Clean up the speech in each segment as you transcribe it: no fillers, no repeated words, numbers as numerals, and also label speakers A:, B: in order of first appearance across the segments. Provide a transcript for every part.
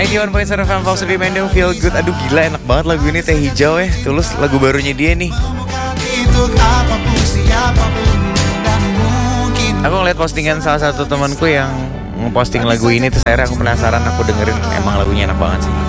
A: 91.7 FM Fox FM Mendung Feel Good. Aduh gila, enak banget lagu ini, Teh Hijau ya. Tulus, lagu barunya dia nih. Aku ngeliat postingan salah satu temanku yang ngeposting lagu ini, terus akhirnya aku penasaran, aku dengerin, emang lagunya enak banget sih.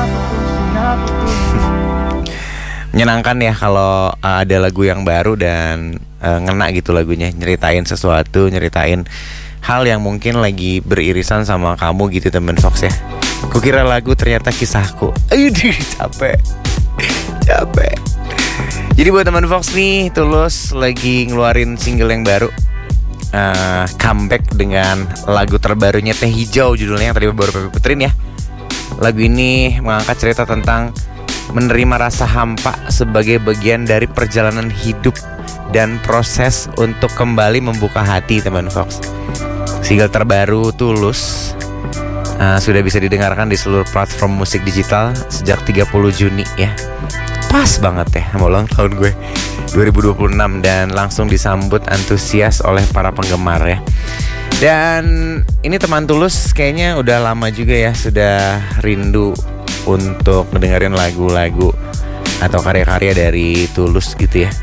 A: Menyenangkan ya kalau ada lagu yang baru dan ngena gitu lagunya, nyeritain sesuatu, nyeritain hal yang mungkin lagi beririsan sama kamu gitu temen Fox ya. Kukira lagu, ternyata kisahku. Aduh, capek. Jadi buat teman Fox nih, Tulus lagi ngeluarin single yang baru, comeback dengan lagu terbarunya Teh Hijau, judulnya yang tadi baru Pepe puterin ya. Lagu ini mengangkat cerita tentang menerima rasa hampa sebagai bagian dari perjalanan hidup dan proses untuk kembali membuka hati teman Fox. Single terbaru Tulus sudah bisa didengarkan di seluruh platform musik digital sejak 30 Juni ya. Pas banget ya sama ulang tahun gue 2026, dan langsung disambut antusias oleh para penggemar ya. Dan ini teman Tulus kayaknya udah lama juga ya, sudah rindu untuk ngedengerin lagu-lagu atau karya-karya dari Tulus gitu ya.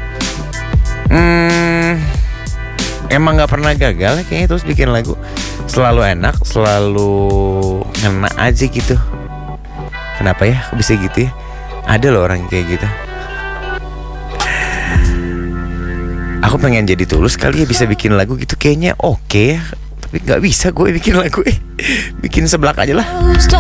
A: Emang gak pernah gagal ya kayaknya Tulus bikin lagu. Selalu enak, selalu ngena aja gitu. Kenapa ya bisa gitu ya? Ada loh orang kayak gitu. Aku pengen jadi Tulus kali ya, bisa bikin lagu gitu kayaknya oke ya. Tapi gak bisa gue bikin lagu bikin seblak aja lah.